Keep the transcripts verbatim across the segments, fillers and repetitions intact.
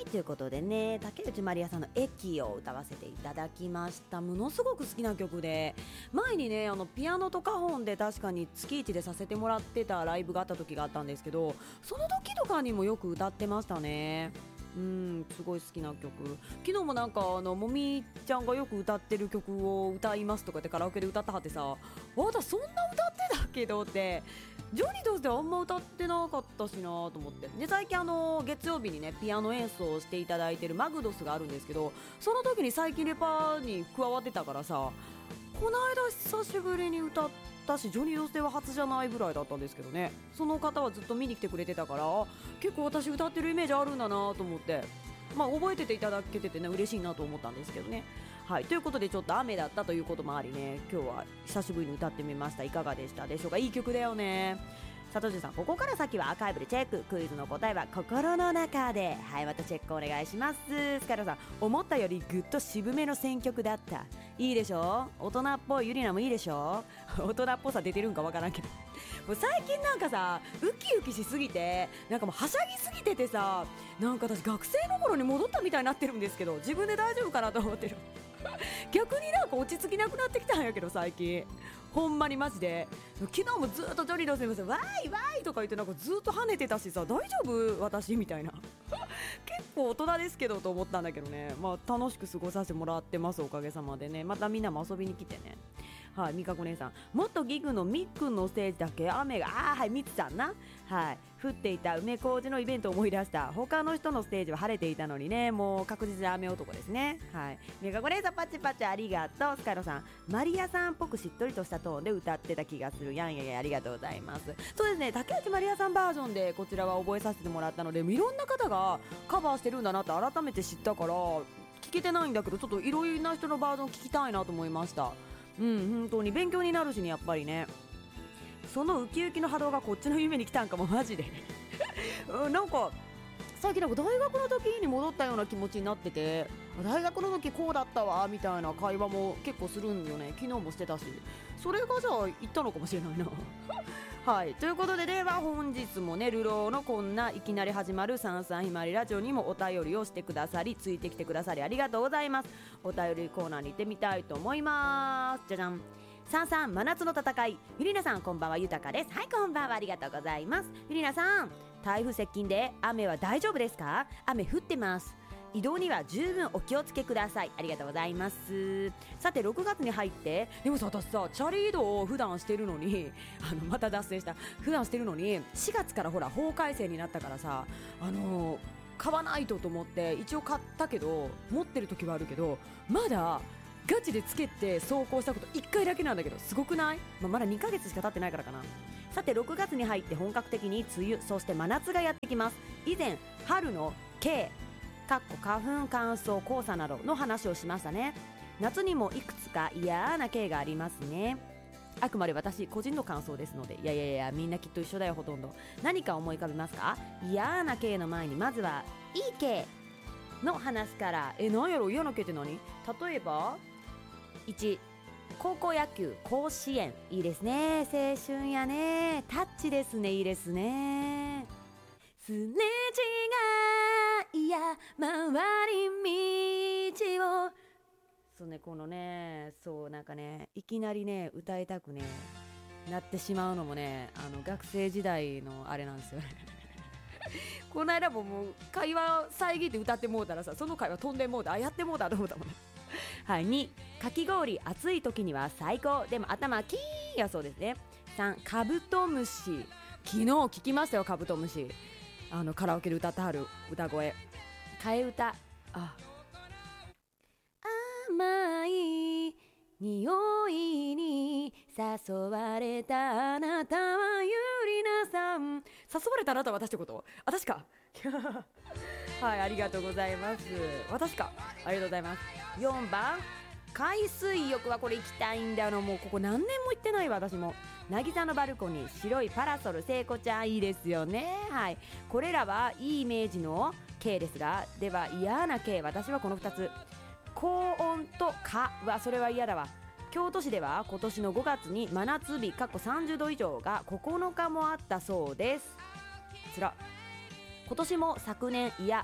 ということでね、竹内まりやさんの駅を歌わせていただきました。ものすごく好きな曲で、前にねあのピアノとカホンで確かに月一でさせてもらってたライブがあった時があったんですけど、その時とかにもよく歌ってましたね。うん、すごい好きな曲。昨日もなんかあのもみちゃんがよく歌ってる曲を歌いますとかってカラオケで歌ったはってさ、私そんな歌ってたけどってジョニーとしてはあんま歌ってなかったしなと思って。で最近あの月曜日にねピアノ演奏をしていただいてるマグドスがあるんですけど、その時に最近レパーに加わってたからさ、この間久しぶりに歌ったし、ジョニーとしては初じゃないぐらいだったんですけどね。その方はずっと見に来てくれてたから、結構私歌ってるイメージあるんだなと思って、まあ覚えてていただけててね嬉しいなと思ったんですけどね。はい、ということでちょっと雨だったということもありね、今日は久しぶりに歌ってみました。いかがでしたでしょうか。いい曲だよね。佐藤さん、ここから先はアーカイブでチェック。クイズの答えは心の中で。はい、またチェックお願いします。スカイラさん、思ったよりぐっと渋めの選曲だった。いいでしょ。大人っぽいゆりなもいいでしょ。大人っぽさ出てるんかわからんけどもう最近なんかさウキウキしすぎて、なんかもうはしゃぎすぎててさ、なんか私学生の頃に戻ったみたいになってるんですけど、自分で大丈夫かなと思ってる逆になんか落ち着きなくなってきたんやけど最近、ほんまにマジで。昨日もずっとジョニーのすみませんわーいわーいとか言ってなんかずっと跳ねてたしさ、大丈夫私みたいな結構大人ですけどと思ったんだけどね。まあ楽しく過ごさせてもらってます、おかげさまでね。またみんなも遊びに来てね。はい、みかこ姉さん、元ギグのみっくんのステージだけ雨が、あーはい、みつさんな、はい、降っていた梅小路のイベントを思い出した。他の人のステージは晴れていたのにね、もう確実に雨男ですね。はい、みかこ姉さんパチパチありがとう。スカイロさん、マリアさんっぽくしっとりとしたトーンで歌ってた気がする。やんやんや、ありがとうございます。そうですね、竹内まりあさんバージョンでこちらは覚えさせてもらったので、いろんな方がカバーしてるんだなって改めて知ったから、聞けてないんだけどちょっといろいろな人のバージョン聞きたいなと思いました。うん、本当に勉強になるしね、やっぱりね。そのウキウキの波動がこっちの夢に来たんかもマジでうん、なんか最近なんか大学の時に戻ったような気持ちになってて、大学の時こうだったわみたいな会話も結構するんよね。昨日もしてたし、それがじゃあ言ったのかもしれないなはい、ということででは本日もね、ルローのこんないきなり始まるさんさんひまわりラジオにもお便りをしてくださり、ついてきてくださりありがとうございます。お便りコーナーに行ってみたいと思います。じゃじゃん。さんさん真夏の戦い、ゆりなさんこんばんは、ゆたかです。はい、こんばんは、ありがとうございます。ゆりなさん、台風接近で雨は大丈夫ですか？雨降ってます。移動には十分お気をつけください。ありがとうございます。さてろくがつに入って、でもさ私さチャリ移動を普段してるのにあのまた脱線した。普段してるのにしがつからほら法改正になったからさ、あのー、買わないとと思って一応買ったけど、持ってる時はあるけどまだガチでつけて走行したこといっかいだけなんだけど、すごくない？まあ、まだにかげつしか経ってないからかな。さてろくがつに入って本格的に梅雨、そして真夏がやってきます。以前春の K かっこ花粉乾燥黄砂などの話をしましたね。夏にもいくつか嫌な系がありますね。あくまで私個人の感想ですので、いやいやいやみんなきっと一緒だよ。ほとんど何か思い浮かべますか？嫌な系の前にまずはいい系の話から。え、なんやろ嫌な系って何？例えばいち、高校野球甲子園、いいですね。青春やね。タッチですね、いいですね。すれ違いや回り道を、そうね、このね、そうなんかね、いきなりね歌いたくねなってしまうのもね、あの学生時代のあれなんですよねこの間ももう会話遮って歌ってもうたらさ、その会話飛んでもうた、あやってもうたと思ったもんねはい。に、かき氷暑い時には最高、でも頭キーンやそうですね。さん、カブトムシ、昨日聞きましたよ、カブトムシ。あのカラオケで歌ってはる歌声、替え歌。あ、甘い匂いに誘われたあなたはゆりなさん。誘われたあなたは私ってこと？私かはい、ありがとうございます。私か、ありがとうございます。よんばん、海水浴はこれ行きたいんだよな。もうここ何年も行ってないわ私も。渚のバルコニー、白いパラソル、聖子ちゃんいいですよね。はい、これらはいいイメージの系ですが、では嫌な系、私はこのふたつ。高温と蚊はそれは嫌だわ。京都市では今年のごがつに真夏日過去さんじゅうど以上がここのかもあったそうです。つら。今年も昨年、いや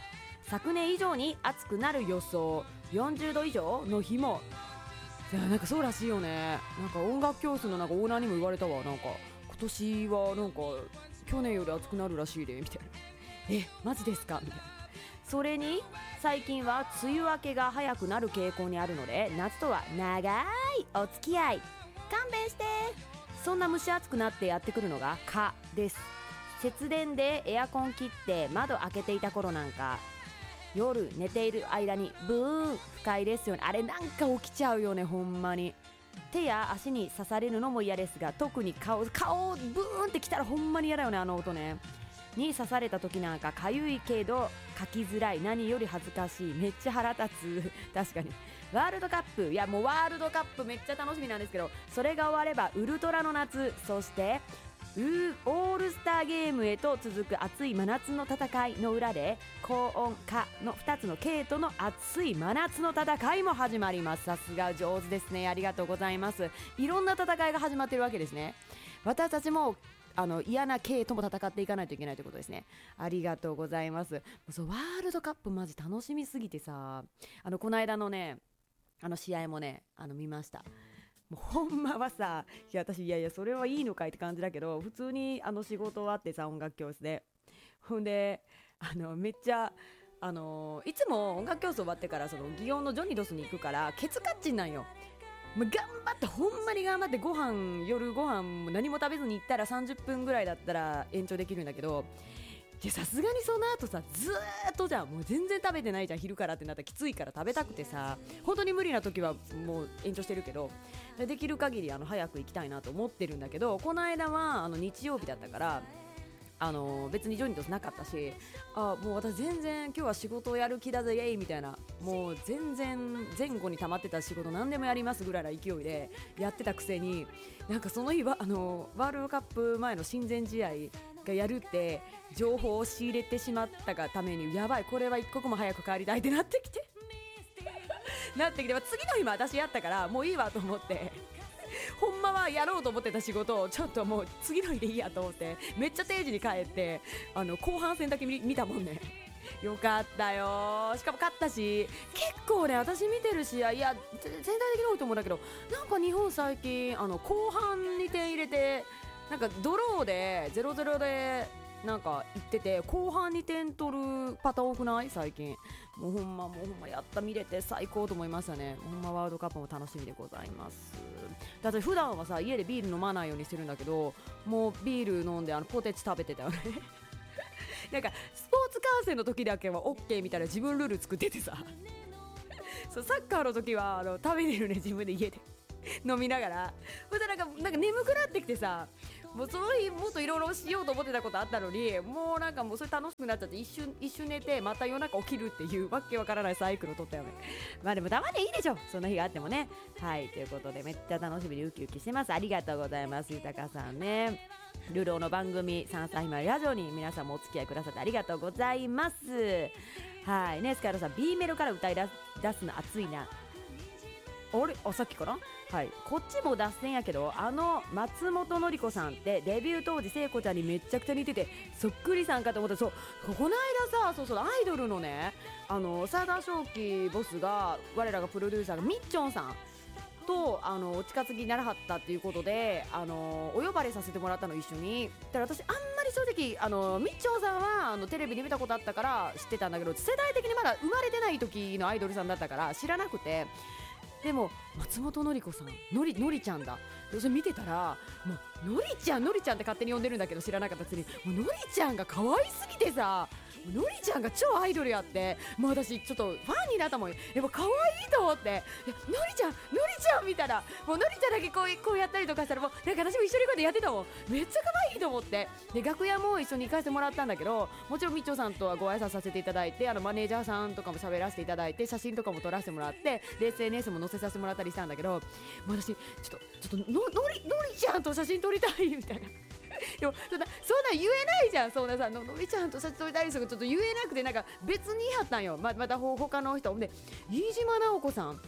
昨年以上に暑くなる予想、よんじゅうど以上の日も。いやなんかそうらしいよね。なんか音楽教室のなんかオーナーにも言われたわ。なんか今年はなんか去年より暑くなるらしいでみたいな。えマジですかみたいな。それに最近は梅雨明けが早くなる傾向にあるので、夏とは長いお付き合い勘弁して。そんな蒸し暑くなってやってくるのが蚊です。節電でエアコン切って窓開けていた頃なんか、夜寝ている間にブーン不快ですよね。あれなんか起きちゃうよねほんまに。手や足に刺されるのも嫌ですが、特に顔顔ブーンってきたらほんまに嫌だよね、あの音ね。に刺された時なんかかゆいけど書きづらい、何より恥ずかしい、めっちゃ腹立つ確かに。ワールドカップ、いやもうワールドカップめっちゃ楽しみなんですけど、それが終わればウルトラの夏、そしてオールスターゲームへと続く熱い真夏の戦いの裏で、高温化のふたつの系統の熱い真夏の戦いも始まります。さすが上手ですね、ありがとうございます。いろんな戦いが始まってるわけですね。私たちもあの嫌な系とも戦っていかないといけないということですね。ありがとうございます。そうワールドカップマジ楽しみすぎてさ、あのこの間のねあの試合もねあの見ました。もうほんまはさ、いや私いやいやそれはいいのかいって感じだけど、普通にあの仕事終わってさ、音楽教室でほんであのめっちゃあのいつも音楽教室終わってからその祇園のジョニドスに行くからケツカッチンなんよ。もう頑張ってほんまに頑張ってご飯夜ご飯も何も食べずに行ったらさんじゅっぷんぐらいだったら延長できるんだけど、さすがにその後さずーっとじゃんもう全然食べてないじゃん、昼からってなったらきついから食べたくてさ、本当に無理な時はもう延長してるけど、できる限りあの早く行きたいなと思ってるんだけど、この間はあの日曜日だったからあの別にジョニーとなかったし、あもう私全然今日は仕事をやる気だぜイエイみたいな、もう全然前後に溜まってた仕事何でもやりますぐらいの勢いでやってたくせに、なんかその日はあのワールドカップ前の親善試合がやるって情報を仕入れてしまったがために、やばいこれは一刻も早く帰りたいってなってきてなってきて次の日も私やったからもういいわと思ってほんまはやろうと思ってた仕事をちょっともう次の日でいいやと思ってめっちゃ定時に帰ってあの後半戦だけ 見, 見たもんね。よかったよ。しかも勝ったし、結構ね私見てる試合、いや全体的に多いと思うんだけど、なんか日本最近あの後半にてん入れてなんかドローで ゼロゼロ でなんか言ってて後半にてん取るパターン多くない最近。もうほんまもうほんまやった見れて最高と思いましたね。ほんまワールドカップも楽しみでございます。だって普段はさ家でビール飲まないようにしてるんだけど、もうビール飲んであのポテチ食べてたよねなんかスポーツ観戦の時だけは OK みたいな自分ルール作っててさそうサッカーの時はあの食べれるね自分で家で飲みながら、ほんでなんかなんか眠くなってきてさ、もうその日もっといろいろしようと思ってたことあったのに、もうなんかもうそれ楽しくなっちゃって一瞬一瞬寝てまた夜中起きるっていうわけわからないサイクルを取ったよね。まあでもたまにいいでしょそんな日があってもね。はいということでめっちゃ楽しみでウキウキしてます。ありがとうございます。ゆたかさんね、ルローの番組さんさいひまわりラジオに皆さんもお付き合いくださってありがとうございます。はいね、スカイロさん B メロから歌い出すの熱いな。あれあさっきかな。はい、こっちも脱線やけど、あの松本のり子さんってデビュー当時聖子ちゃんにめっちゃくちゃ似ててそっくりさんかと思って、そうこの間さそうそうアイドルのねあのサーダー正輝ボスが我らがプロデューサーがみっちょんさんとあのお近づきにならはったっていうことであのお呼ばれさせてもらったの一緒に。だから私あんまり正直あのみっちょんさんはあのテレビで見たことあったから知ってたんだけど、世代的にまだ生まれてない時のアイドルさんだったから知らなくて、でも松本のり子さんのりのりちゃんだ、それ見てたらもうのりちゃんのりちゃんって勝手に呼んでるんだけど知らなかったくせにもうのりちゃんが可愛すぎてさ、のりちゃんが超アイドルやって、もう私ちょっとファンになったもん。やっぱ可愛いと思って、いやのりちゃんのりちゃん見たらもうのりちゃんだけこうこうやったりとかしたらもうなんか私も一緒にこうやってやってたもん。めっちゃ可愛いと思って、で楽屋も一緒に行かせてもらったんだけど、もちろんみっちょさんとはご挨拶させていただいて、あのマネージャーさんとかも喋らせていただいて写真とかも撮らせてもらって、で エスエヌエス も載せさせてもらったりしたんだけど、もう私ちょっとちょっとののりのりちゃんと写真撮りたいみたいなでもそんなそんな言えないじゃん。そんなさののりちゃんと写真撮りたいですがちょっと言えなくて、なんか別に言いはったんよ。ままたほ他の人で飯島直子さん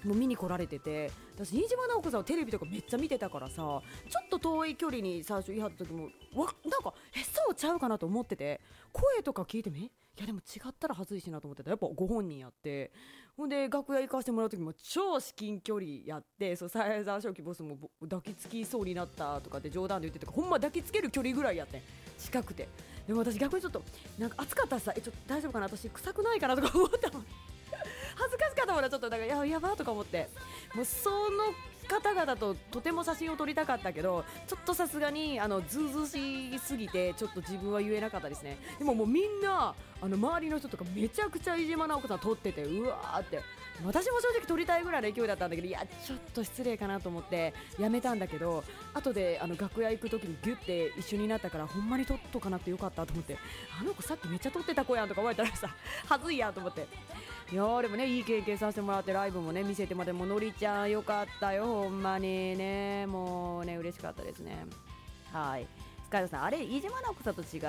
もう見に来られてて、私飯島直子さんをテレビとかめっちゃ見てたからさ、ちょっと遠い距離に最初言い張った時もわなんかえそうちゃうかなと思ってて、声とか聞いてみいやでも違ったら恥ずいしなと思ってた。やっぱご本人やって、ほんで楽屋行かせてもらう時も超至近距離やって、そう沢正樹ボスも抱きつきそうになったとかって冗談で言ってたから、ほんま抱きつける距離ぐらいやってん、近くて。でも私逆にちょっとなんか暑かったらさ、えちょっと大丈夫かな、私臭くないかなとか思ったもん恥ずかしかったもんな、ちょっとなんかややばとか思って、もうその方々ととても写真を撮りたかったけど、ちょっとさすがにあのずうずうしすぎてちょっと自分は言えなかったですね。でももうみんなあの周りの人とかめちゃくちゃ飯島直子さん撮ってて、うわーって、私も正直撮りたいぐらいの勢いだったんだけど、いやちょっと失礼かなと思ってやめたんだけど、後であの楽屋行く時にギュッて一緒になったから、ほんまに撮っとかなくてよかったと思って、あの子さっきめっちゃ撮ってた子やんとか思われたらさはずいやんと思って、いやーでもねいい経験させてもらって、ライブもね見せてもらって、もうのりちゃんよかったよ、ほんまにね、もうね嬉しかったですね。はい、スカイドさん、あれ飯島直子さんと違って、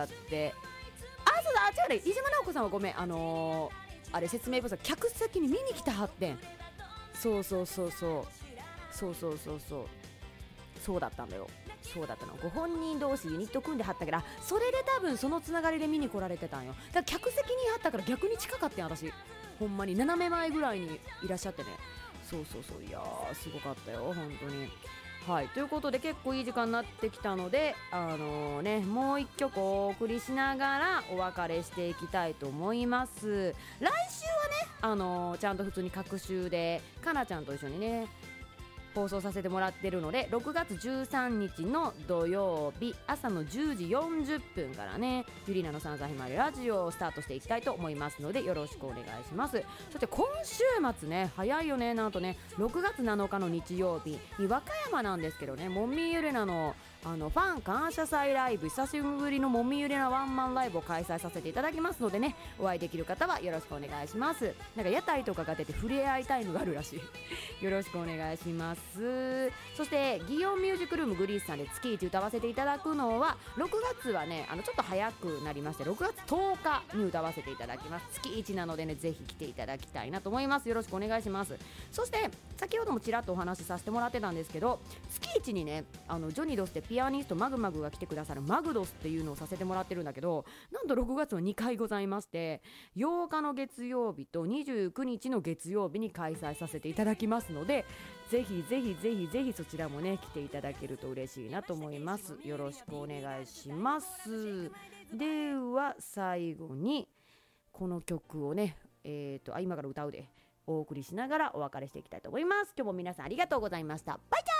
あそうだ、あ違うね、飯島直子さんはごめん、あのーあれ説明不足、客席に見に来たはってん、そうそうそうそうそうそうそうそうそうだったんだよ、そうだったの、ご本人同士ユニット組んではったから、それで多分そのつながりで見に来られてたんよ。だから客席にあったから逆に近かったん、私ほんまに斜め前ぐらいにいらっしゃってね、そうそうそう、いやーすごかったよ本当に。はい、ということで結構いい時間になってきたので、あのーね、もう一曲お送りしながらお別れしていきたいと思います。来週はね、あのーちゃんと普通に各週でかなちゃんと一緒にね放送させてもらってるので、ろくがつじゅうさんにちの土曜日朝のじゅうじよんじゅっぷんからね、ゆりなのさんざひまわりラジオをスタートしていきたいと思いますので、よろしくお願いします。そして今週末ね、早いよね、なんとねろくがつなのかの日曜日に和歌山なんですけどね、もみゆれなのあのファン感謝祭ライブ、久しぶりのもみゆれなワンマンライブを開催させていただきますのでね、お会いできる方はよろしくお願いします。なんか屋台とかが出て触れ合いタイムがあるらしいよろしくお願いします。そして祇園ミュージックルームグリースさんで月いち歌わせていただくのは、ろくがつはねあのちょっと早くなりまして、ろくがつとおかに歌わせていただきます。月いちなのでね、ぜひ来ていただきたいなと思います。よろしくお願いします。そして先ほどもちらっとお話しさせてもらってたんですけど、月いちにねあのジョニドスでピアニストマグマグが来てくださるマグドスっていうのをさせてもらってるんだけど、なんとろくがつはにかいございまして、ようかの月曜日とにじゅうくにちの月曜日に開催させていただきますので、ぜひぜひぜひぜひそちらもね来ていただけると嬉しいなと思います。よろしくお願いします。では最後にこの曲をね、えーとあ今から歌うでお送りしながらお別れしていきたいと思います。今日も皆さんありがとうございました。バイチャー。